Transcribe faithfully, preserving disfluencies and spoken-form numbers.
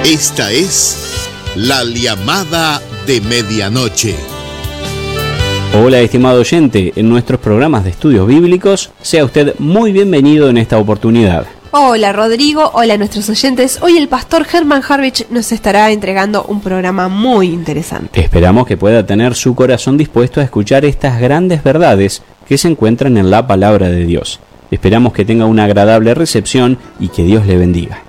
Esta es la llamada de medianoche. Hola, estimado oyente, en nuestros programas de estudios bíblicos, sea usted muy bienvenido en esta oportunidad. Hola Rodrigo, hola a nuestros oyentes. Hoy el pastor Germán Harvich nos estará entregando un programa muy interesante. Esperamos que pueda tener su corazón dispuesto a escuchar estas grandes verdades que se encuentran en la palabra de Dios. Esperamos que tenga una agradable recepción y que Dios le bendiga.